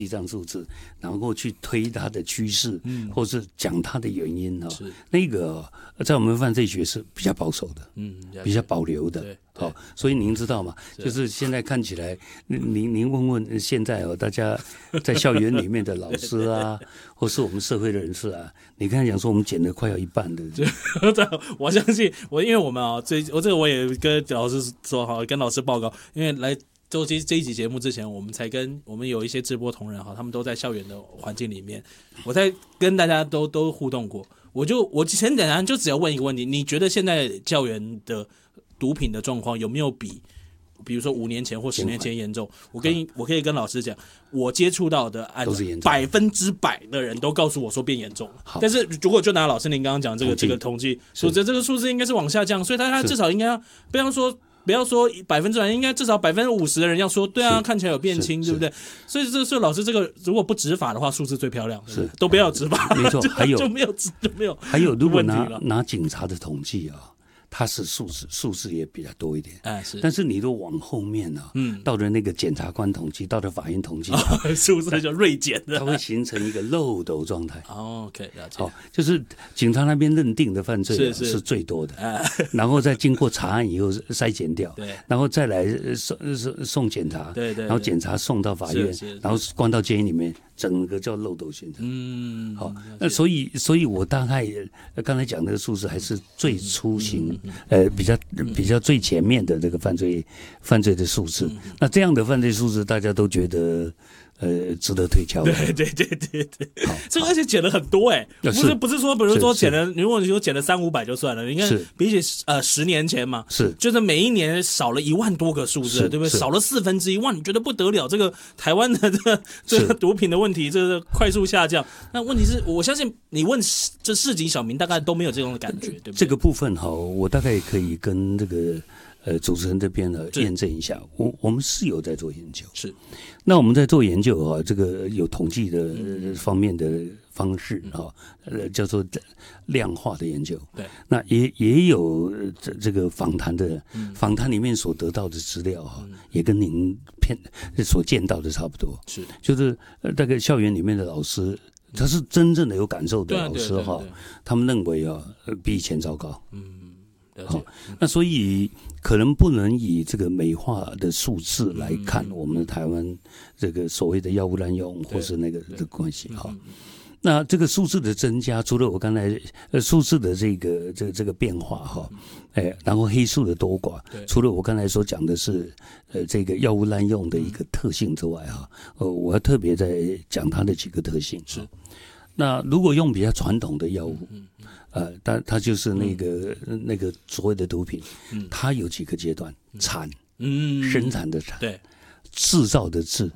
一张数字，然后去推它的趋势，或是讲它的原因那个在我们犯罪学是比较保守的，比较保留的。所以您知道吗？就是现在看起来，您问问现在大家在校园里面的老师啊，或是我们社会的人士啊，你刚才讲说我们减了快要一半的， 我相信因为我们我也跟老师说跟老师报告，因为来做这一集节目之前，我们才跟我们有一些直播同仁他们都在校园的环境里面，我在跟大家都互动过。我很简单，就只要问一个问题：你觉得现在校园的毒品的状况有没有比如说5年前或10年前严重？我可以跟老师讲，我接触到的案子100%的人都告诉我说变严重了。但是如果就拿老师您刚刚讲这个统计，说这个数字应该是往下降，所以他至少应该要不要说100%，应该至少50%的人要说对啊，看起来有变轻，对不对？所以老师这个如果不执法的话，数字最漂亮，是都不要执法， 没错。还有就没有， 还有如果拿警察的统计它是数字也比较多一点，但是你都往后面到了那个检察官统计，到了法院统计， 数字就锐减的， 它会形成一个漏斗状态。 OK， 了解。 就是警察那边认定的犯罪是最多的，然后再经过查案以后筛检掉，然后再来送检察，然后检察送到法院，然后关到监狱里面。整个叫漏斗形成，好，那所以我大概刚才讲那个数字还是最粗型，比较最前面的这个犯罪的数字。那这样的犯罪数字，大家都觉得值得推敲。 对，这个而且减了很多不是说，比如说减了，如果你说减了300-500就算了，你看比起10年前嘛，就是每一年少了1万多个数字，对不对？少了1/4，哇，你觉得不得了？这个台湾的这个毒品的问题，这个快速下降。那问题是我相信你问这市井小民，大概都没有这种感觉，对不对？ 这个部分我大概可以跟这个。主持人这边验证一下，我们是有在做研究， 是。 那我们在做研究这个有统计的方面的方式叫做量化的研究。 对， 那也有这个访谈里面所得到的资料也跟您所见到的差嗯不多。是，就是大概校园里面的老师，他是真正的有感受的老师他们认为比以前糟糕。那所以可能不能以这个美化的数字来看我们台湾这个所谓的药物滥用或是那个的关系那这个数字的增加，除了我刚才数字的这个变化然后黑数的多寡，除了我刚才所讲的是这个药物滥用的一个特性之外我要特别在讲它的几个特性。是。那如果用比较传统的药物它就是那个所谓的毒品，它有几个阶段：产，生产的产，对，制造的制，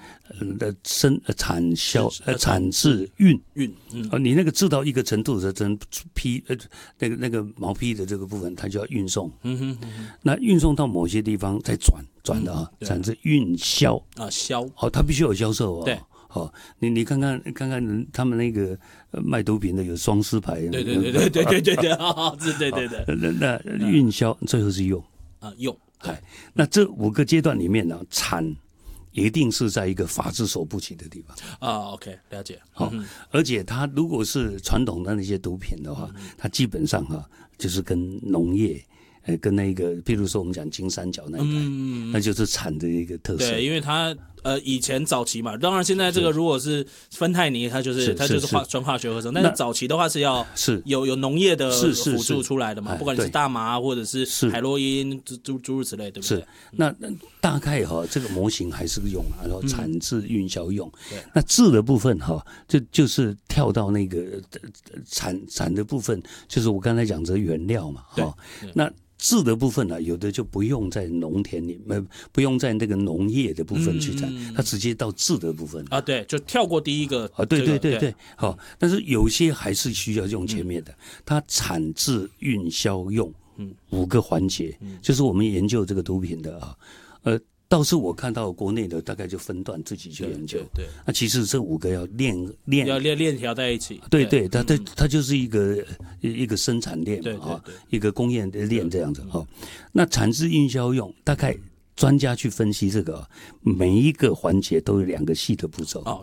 产销，产制运，你那个制到一个程度的批那个毛坯的这个部分，它就要运送，那运送到某些地方再转的产制运销销， 它必须有销售对。 你看看他们那个卖毒品的有双狮牌， 对， 那运销最后是用，那这5个阶段里面呢，产一定是在一个法制所不及的地方 OK， 了解。 而且它如果是传统的那些毒品的话，它基本上就是跟农业。跟那个，譬如说我们讲金三角那一带，那就是产的一个特色。 对，因为它以前早期嘛，当然现在这个如果是芬太尼，它就是纯化学合成，但是早期的话是要有农业的辅助出来的嘛，不管你是大麻或者是海洛因诸如此类，对不对？是。 那大概这个模型还是用然后产制运销用。那制的部分就是跳到那个产的部分，就是我刚才讲的原料嘛，那。制的部分有的就不用在农田里面，不用在那个农业的部分去产，它直接到制的部分对，就跳过第一个对，好，但是有些还是需要用前面的，它产制运销用5个环节，就是我们研究这个毒品的倒是我看到国内的大概就分段自己去研究，对，那其实这5个要链条在一起， 对，它就是一个生产链嘛，一个工业的链这样子那产制运销用大概专家去分析这个每一个环节都有2个细的步骤